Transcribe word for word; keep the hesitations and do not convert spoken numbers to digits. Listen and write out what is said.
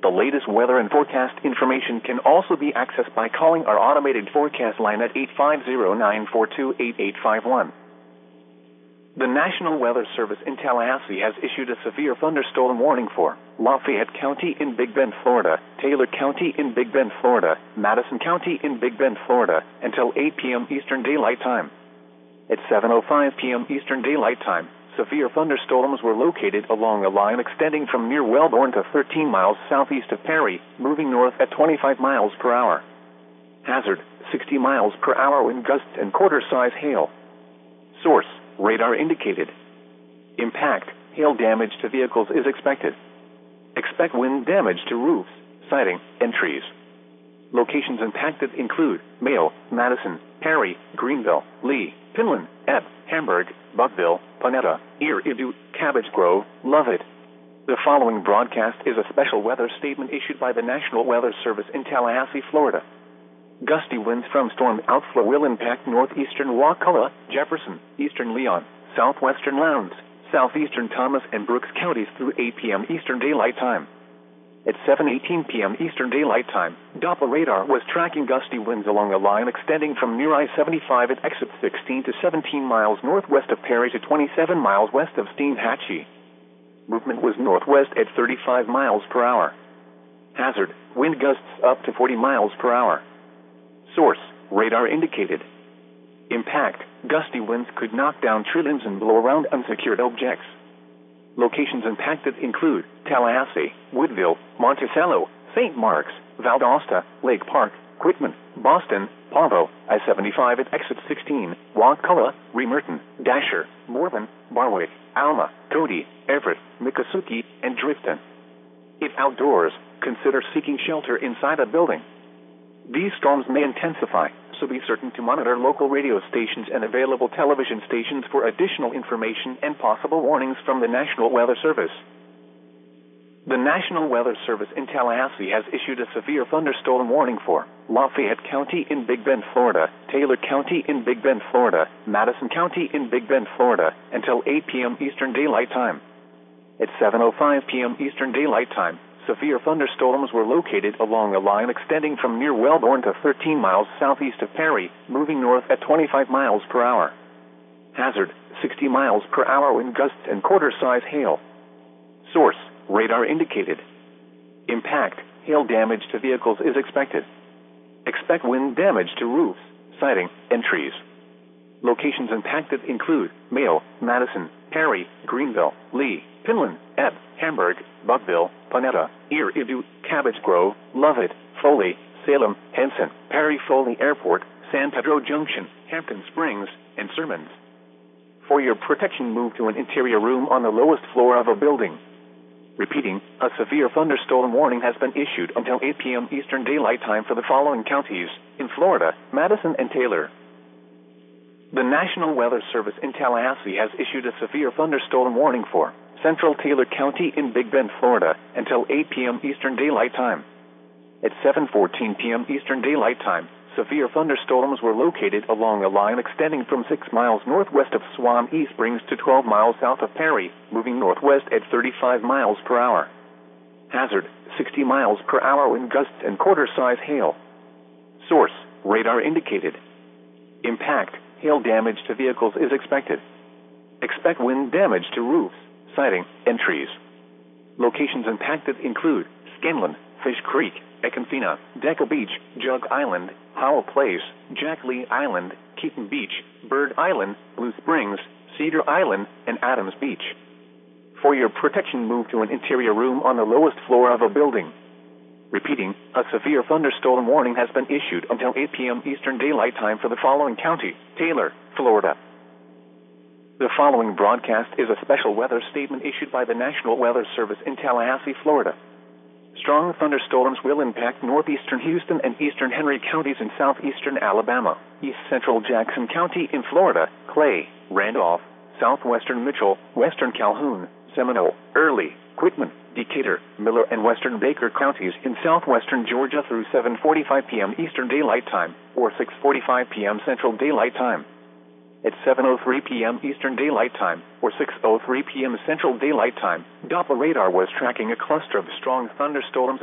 The latest weather and forecast information can also be accessed by calling our automated forecast line at eight five zero, nine four two, eight eight five one. The National Weather Service in Tallahassee has issued a severe thunderstorm warning for Lafayette County in Big Bend, Florida, Taylor County in Big Bend, Florida, Madison County in Big Bend, Florida, until eight p.m. Eastern Daylight Time. At seven oh five p.m. Eastern Daylight Time, severe thunderstorms were located along a line extending from near Wellborn to thirteen miles southeast of Perry, moving north at twenty-five miles per hour. Hazard, sixty miles per hour wind gusts and quarter-size hail. Source, radar indicated. Impact, hail damage to vehicles is expected. Expect wind damage to roofs, siding, and trees. Locations impacted include Mayo, Madison, Perry, Greenville, Lee, Pinland, Ebb, Hamburg, Buckville, Panetta, Ear Idu, Cabbage Grove, Lovett. The following broadcast is a special weather statement issued by the National Weather Service in Tallahassee, Florida. Gusty winds from storm outflow will impact northeastern Wakulla, Jefferson, eastern Leon, southwestern Lowndes, southeastern Thomas and Brooks counties through eight p.m. Eastern Daylight Time. At seven eighteen p.m. Eastern Daylight Time, Doppler radar was tracking gusty winds along a line extending from near I seventy-five at exit sixteen to seventeen miles northwest of Perry to twenty-seven miles west of Steinhatchee. Movement was northwest at thirty-five miles per hour. Hazard, wind gusts up to forty miles per hour. Source, radar indicated. Impact, gusty winds could knock down trillions and blow around unsecured objects. Locations impacted include Tallahassee, Woodville, Monticello, Saint Mark's, Valdosta, Lake Park, Quitman, Boston, Pavo, I seventy-five at exit sixteen, Wakulla, Remerton, Dasher, Morven, Barwick, Alma, Cody, Everett, Miccosukee, and Drifton. If outdoors, consider seeking shelter inside a building. These storms may intensify, so be certain to monitor local radio stations and available television stations for additional information and possible warnings from the National Weather Service. The National Weather Service in Tallahassee has issued a severe thunderstorm warning for Lafayette County in Big Bend, Florida, Taylor County in Big Bend, Florida, Madison County in Big Bend, Florida, until eight p.m. Eastern Daylight Time. At seven oh five p.m. Eastern Daylight Time, severe thunderstorms were located along a line extending from near Wellborn to thirteen miles southeast of Perry, moving north at twenty-five miles per hour. Hazard, sixty miles per hour wind gusts and quarter-size hail. Source, radar indicated. Impact, hail damage to vehicles is expected. Expect wind damage to roofs, siding, and trees. Locations impacted include Mayo, Madison, Perry, Greenville, Lee, Pinland, Ebb, Hamburg, Buckville, Panetta, Ear Idu, Cabbage Grove, Lovett, Foley, Salem, Henson, Perry Foley Airport, San Pedro Junction, Hampton Springs, and Sermons. For your protection, move to an interior room on the lowest floor of a building. Repeating, a severe thunderstorm warning has been issued until eight p.m. Eastern Daylight Time for the following counties in Florida, Madison and Taylor. The National Weather Service in Tallahassee has issued a severe thunderstorm warning for Central Taylor County in Big Bend, Florida, until eight p.m. Eastern Daylight Time. At seven fourteen p.m. Eastern Daylight Time, severe thunderstorms were located along a line extending from six miles northwest of Swan East Springs to twelve miles south of Perry, moving northwest at thirty-five miles per hour. Hazard, sixty miles per hour wind gusts and quarter-size hail. Source, radar indicated. Impact, hail damage to vehicles is expected. Expect wind damage to roofs, siding, and trees. Locations impacted include Scanlon, Fish Creek, Econfina, Deckle Beach, Jug Island, Howell Place, Jack Lee Island, Keaton Beach, Bird Island, Blue Springs, Cedar Island, and Adams Beach. For your protection, move to an interior room on the lowest floor of a building. Repeating, a severe thunderstorm warning has been issued until eight p.m. Eastern Daylight Time for the following county, Taylor, Florida. The following broadcast is a special weather statement issued by the National Weather Service in Tallahassee, Florida. Strong thunderstorms will impact northeastern Houston and eastern Henry counties in southeastern Alabama, east central Jackson County in Florida, Clay, Randolph, southwestern Mitchell, western Calhoun, Seminole, Early, Quitman, Decatur, Miller, and western Baker counties in southwestern Georgia through seven forty-five p.m. Eastern Daylight Time or six forty-five p.m. Central Daylight Time. At seven oh three p.m. Eastern Daylight Time or six oh three p.m. Central Daylight Time, Doppler radar was tracking a cluster of strong thunderstorms